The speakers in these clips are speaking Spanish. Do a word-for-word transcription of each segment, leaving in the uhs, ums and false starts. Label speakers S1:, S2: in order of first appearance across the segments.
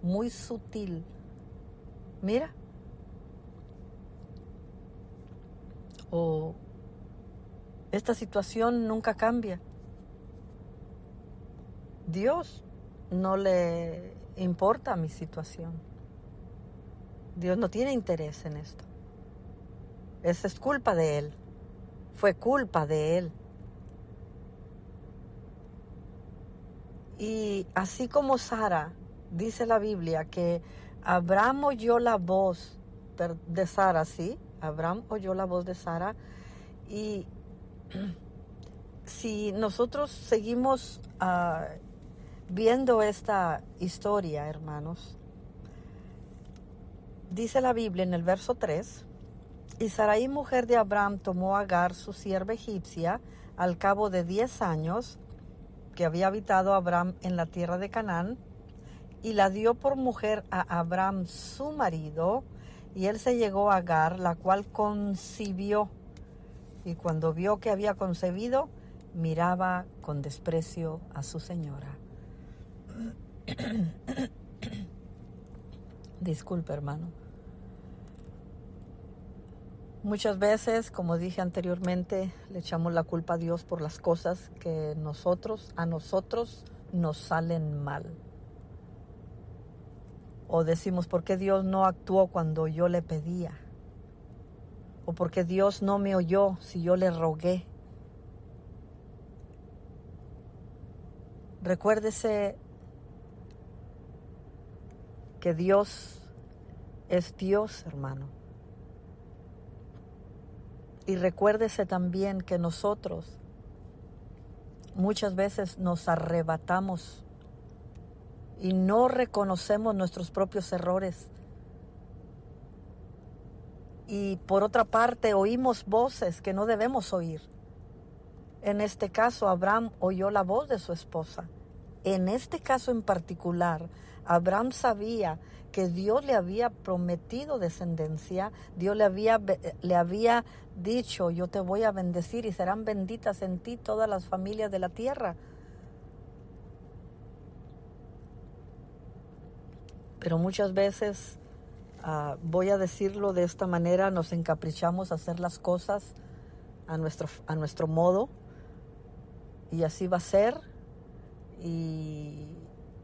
S1: muy sutil. Mira. O esta situación nunca cambia. Dios no le importa mi situación. Dios no tiene interés en esto. Esa es culpa de Él. Fue culpa de Él. Y así como Sara, dice la Biblia que Abraham oyó la voz de Sara, ¿sí? Abraham oyó la voz de Sara. Y si nosotros seguimos uh, viendo esta historia, hermanos, dice la Biblia en el verso tres, y Sarai, mujer de Abraham, tomó a Agar, su sierva egipcia, al cabo de diez años que había habitado Abraham en la tierra de Canaán, y la dio por mujer a Abraham su marido, y él se llegó a Agar, la cual concibió, y cuando vio que había concebido, miraba con desprecio a su señora. Disculpe, hermano. Muchas veces, como dije anteriormente, le echamos la culpa a Dios por las cosas que nosotros, a nosotros nos salen mal. O decimos, ¿por qué Dios no actuó cuando yo le pedía? O ¿por qué Dios no me oyó si yo le rogué? Recuérdese que Dios es Dios, hermano. Y recuérdese también que nosotros muchas veces nos arrebatamos y no reconocemos nuestros propios errores. Y por otra parte oímos voces que no debemos oír. En este caso, Abraham oyó la voz de su esposa. En este caso en particular, Abraham sabía que Dios le había prometido descendencia. Dios le había, le había dicho, yo te voy a bendecir y serán benditas en ti todas las familias de la tierra. Pero muchas veces, uh, voy a decirlo de esta manera, nos encaprichamos a hacer las cosas a nuestro, a nuestro modo. Y así va a ser, y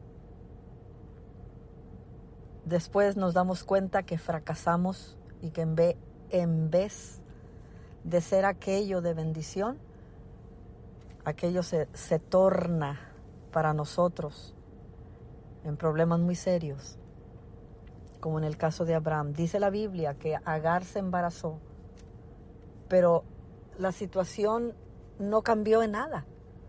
S1: después nos damos cuenta que fracasamos y que en vez, en vez de ser aquello de bendición, aquello se, se torna para nosotros en problemas muy serios, como en el caso de Abraham. Dice la Biblia que Agar se embarazó, pero la situación no cambió en nada.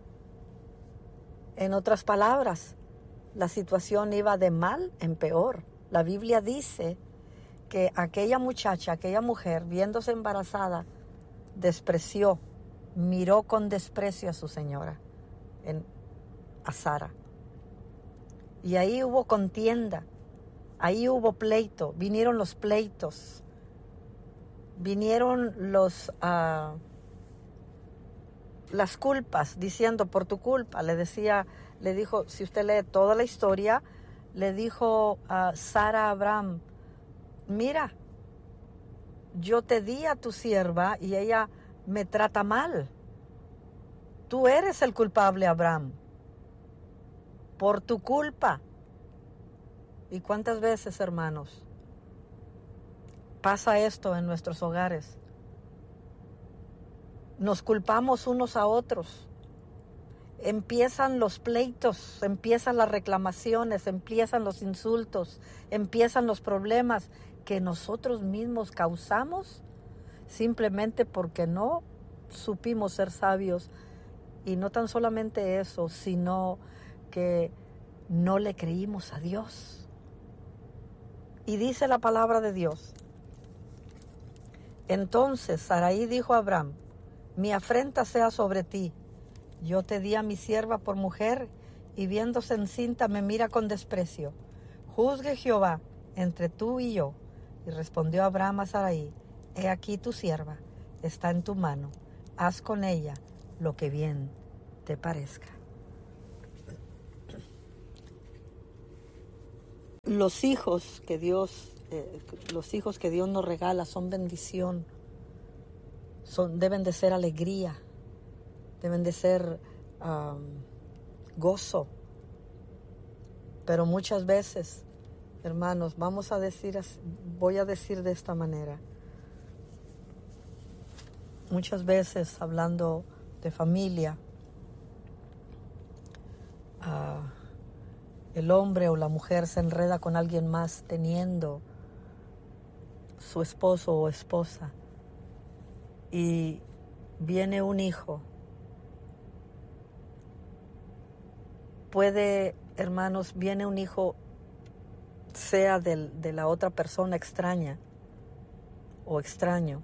S1: En otras palabras, la situación iba de mal en peor. La Biblia dice que aquella muchacha, aquella mujer, viéndose embarazada, despreció, miró con desprecio a su señora, en, a Sara. Y ahí hubo contienda, ahí hubo pleito, vinieron los pleitos, vinieron los... Uh, las culpas, diciendo por tu culpa. Le decía, le dijo, si usted lee toda la historia, le dijo a Sara a Abraham, mira, yo te di a tu sierva y ella me trata mal. Tú eres el culpable, Abraham, por tu culpa. ¿Y cuántas veces, hermanos, pasa esto en nuestros hogares? Nos culpamos unos a otros. Empiezan los pleitos, empiezan las reclamaciones, empiezan los insultos, empiezan los problemas que nosotros mismos causamos simplemente porque no supimos ser sabios. Y no tan solamente eso, sino que no le creímos a Dios. Y dice la palabra de Dios. Entonces Sarai dijo a Abraham, mi afrenta sea sobre ti. Yo te di a mi sierva por mujer, y viéndose encinta me mira con desprecio. Juzgue Jehová entre tú y yo. Y respondió Abraham a Sarai, he aquí tu sierva, está en tu mano. Haz con ella lo que bien te parezca. los hijos que Dios, eh, los hijos que Dios nos regala son bendición, son, deben de ser alegría, deben de ser um, gozo. Pero muchas veces, hermanos, vamos a decir, voy a decir de esta manera. Muchas veces, hablando de familia, uh, el hombre o la mujer se enreda con alguien más teniendo su esposo o esposa y viene un hijo. Puede, hermanos, viene un hijo, sea del, de la otra persona extraña o extraño,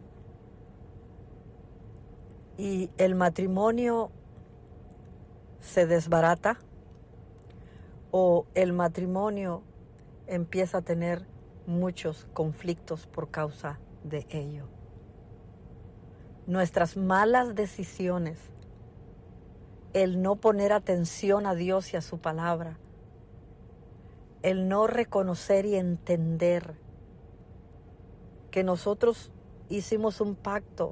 S1: y el matrimonio se desbarata o el matrimonio empieza a tener muchos conflictos por causa de ello. Nuestras malas decisiones, el no poner atención a Dios y a su palabra, el no reconocer y entender que nosotros hicimos un pacto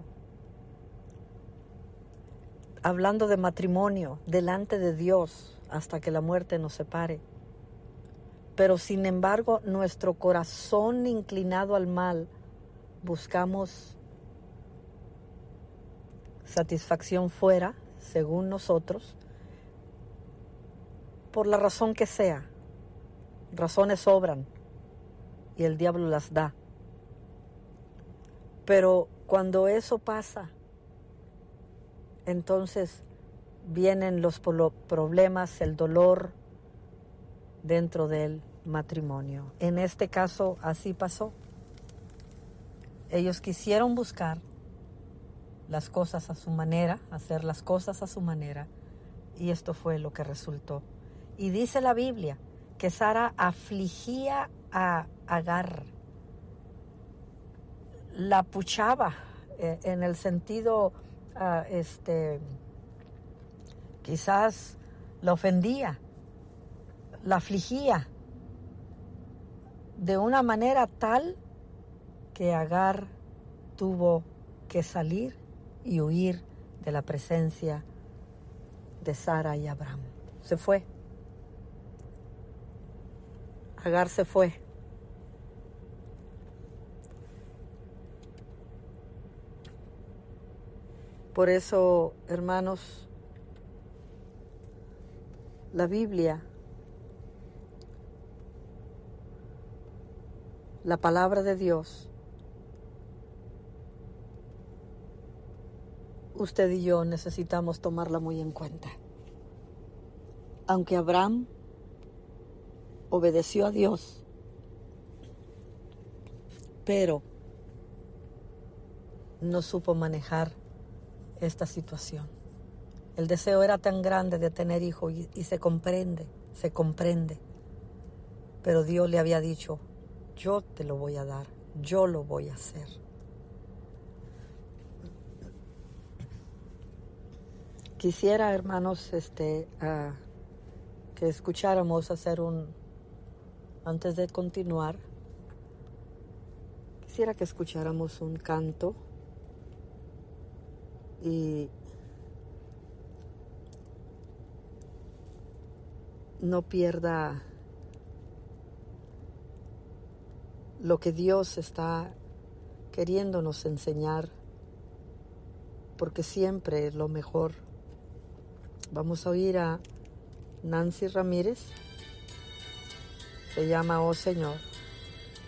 S1: hablando de matrimonio delante de Dios hasta que la muerte nos separe. Pero sin embargo, nuestro corazón inclinado al mal, buscamos satisfacción fuera, según nosotros, por la razón que sea. Razones sobran y el diablo las da. Pero cuando eso pasa, entonces vienen los problemas, el dolor dentro del matrimonio. En este caso así pasó. Ellos quisieron buscar las cosas a su manera, hacer las cosas a su manera, y esto fue lo que resultó. Y dice la Biblia que Sara afligía a Agar, la puchaba eh, en el sentido, uh, este, quizás la ofendía, la afligía de una manera tal que Agar tuvo que salir y huir de la presencia de Sara y Abraham. Se fue. Agar se fue. Por eso, hermanos, la Biblia, la palabra de Dios, usted y yo necesitamos tomarla muy en cuenta. Aunque Abraham obedeció a Dios, pero no supo manejar esta situación. El deseo era tan grande de tener hijos y, y se comprende, se comprende. Pero Dios le había dicho, yo te lo voy a dar, yo lo voy a hacer. Quisiera, hermanos, este, uh, que escucháramos hacer un, antes de continuar, quisiera que escucháramos un canto y no pierda lo que Dios está queriéndonos enseñar, porque siempre es lo mejor. Vamos a oír a Nancy Ramírez, se llama Oh Señor.